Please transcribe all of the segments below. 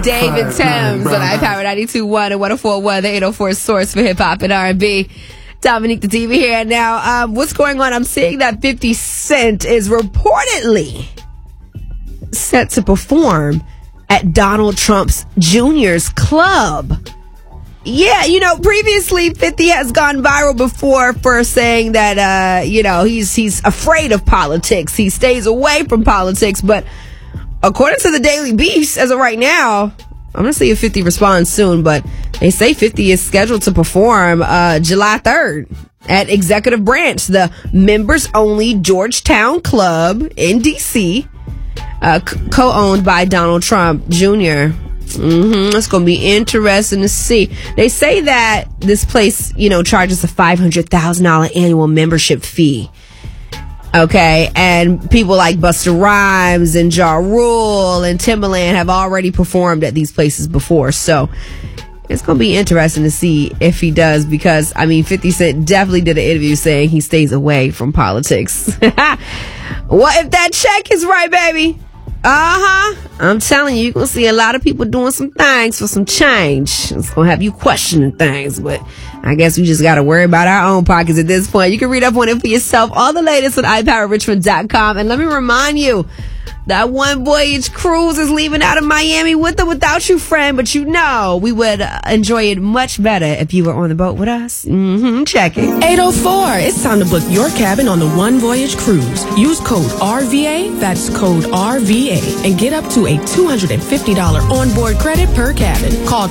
David Thames on iPower 92.1 and 104.1, the 804 source for hip hop and R&B. Dominique the Diva here. Now, what's going on? I'm seeing that 50 Cent is reportedly set to perform at Donald Trump's Jr.'s club. Yeah, previously 50 has gone viral before for saying that, he's afraid of politics. He stays away from politics. But according to the Daily Beast, as of right now, I'm going to see if 50 responds soon. But they say 50 is scheduled to perform July 3rd at Executive Branch, the members-only Georgetown Club in D.C., co-owned by Donald Trump Jr. It's going to be interesting to see. They say that this place, charges a $500,000 annual membership fee. Okay, and people like Busta Rhymes and Ja Rule and Timbaland have already performed at these places before. So it's going to be interesting to see if he does, because, 50 Cent definitely did an interview saying he stays away from politics. What if that check is right, baby? I'm telling you, you're going to see a lot of people doing some things for some change. It's going to have you questioning things, but I guess we just got to worry about our own pockets at this point. You can read up on it for yourself. All the latest on iPowerRichmond.com. And let me remind you, that One Voyage cruise is leaving out of Miami with or without you, friend. But we would enjoy it much better if you were on the boat with us. Check it. 804. It's time to book your cabin on the One Voyage cruise. Use code RVA, that's code RVA, and get up to a $250 onboard credit per cabin. Call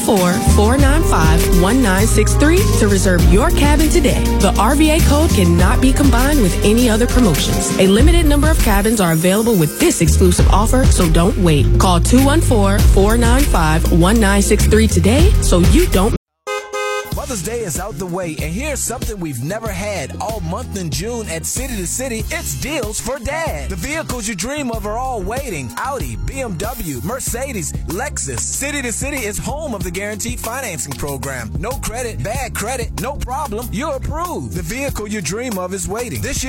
214-495-1963 to reserve your cabin today. The RVA code cannot be combined with any other promotions. A limited number of cabins are available with this exclusive offer, so don't wait. Call 214-495-1963 today so you don't. Mother's Day is out the way, and here's something we've never had all month in June at City to City. It's deals for Dad. The vehicles you dream of are all waiting. Audi, BMW, Mercedes, Lexus. City to City is home of the Guaranteed Financing Program. No credit, bad credit, no problem. You're approved. The vehicle you dream of is waiting. This year,